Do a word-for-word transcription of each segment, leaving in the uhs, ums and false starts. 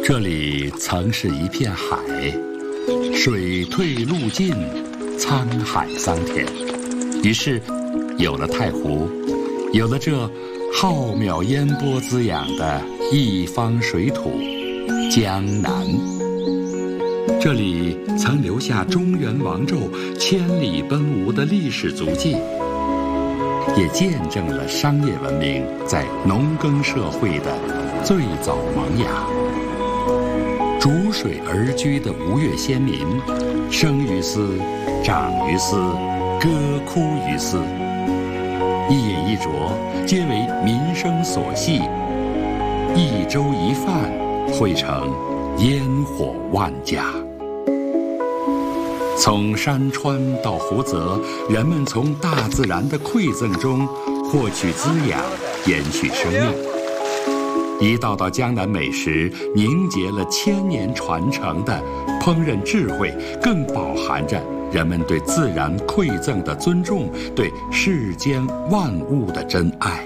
这里曾是一片海，水退路尽，沧海桑田。于是，有了太湖，有了这浩渺烟波滋养的一方水土——江南。这里曾留下中原王胄千里奔吴的历史足迹，也见证了商业文明在农耕社会的最早萌芽。逐水而居的吴越先民，生于斯，长于斯，歌哭于斯，一饮一啄皆为民生所系，一粥一饭汇成烟火万家。从山川到湖泽，人们从大自然的馈赠中获取滋养，延续生命。一道道江南美食凝结了千年传承的烹饪智慧，更饱含着人们对自然馈赠的尊重，对世间万物的真爱。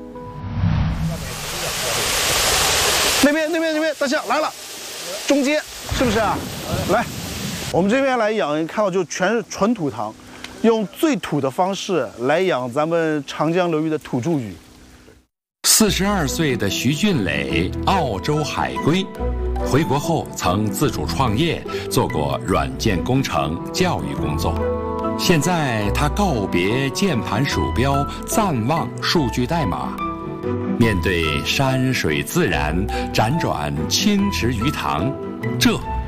那边那边那边大象来了，中间是不是啊？来，我们这边来养，你看到就全是纯土塘，用最土的方式来养咱们长江流域的土著鱼。 四十二岁的徐俊磊，澳洲海归，回国后曾自主创业，做过软件工程、教育工作。现在他告别键盘鼠标，暂忘数据代码，面对山水自然，辗转清池鱼塘，这